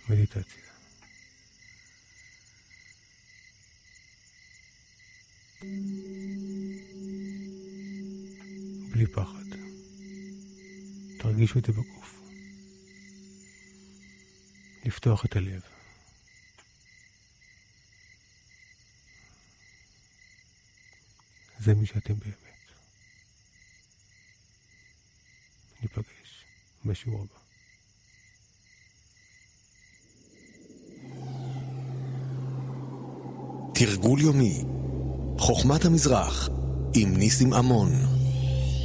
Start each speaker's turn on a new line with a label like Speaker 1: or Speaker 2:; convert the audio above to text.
Speaker 1: מדיטציה. בלי פחד. תרגישו את זה בגוף. לפתוח את הלב. זה מי שאתם באמת. ניפגש בשיעור הבא.
Speaker 2: תרגול יומי חוכמת המזרח עם ניסים אמון.